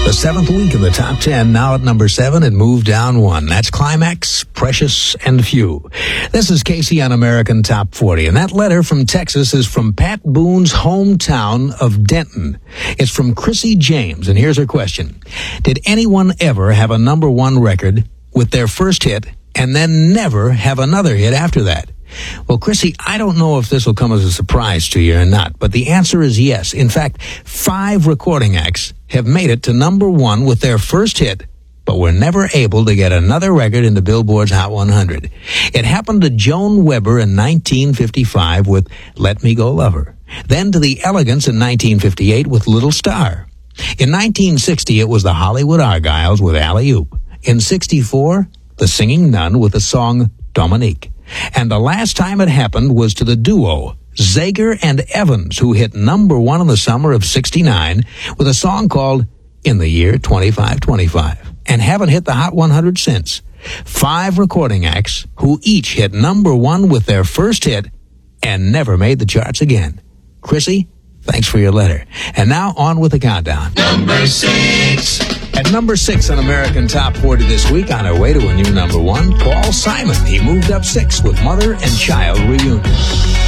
The 7th week in the top 10, now at number 7, it moved down 1. That's Climax, Precious and Few. This is Casey on American Top 40, and that letter from Texas is from Pat Boone's hometown of Denton. It's from Chrissy James, and here's her question. Did anyone ever have a number 1 record with their first hit and then never have another hit after that? Well, Chrissy, I don't know if this will come as a surprise to you or not, but the answer is yes. In fact, 5 recording acts have made it to number 1 with their first hit, but were never able to get another record into Billboard's Hot 100. It happened to Joan Weber in 1955 with Let Me Go Lover, then to the Elegants in 1958 with Little Star. In 1960, it was the Hollywood Argyles with Alley Oop. In 64, the Singing Nun with the song Dominique. And the last time it happened was to the duo Zager and Evans, who hit number 1 in the summer of 69 with a song called In the Year 2525, and haven't hit the Hot 100 since. 5 recording acts who each hit number 1 with their first hit and never made the charts again. Chrissy, thanks for your letter. And now on with the countdown. Number 6. At number 6 on American Top 40 this week, on our way to a new number 1, Paul Simon. He moved up 6 with Mother and Child Reunion.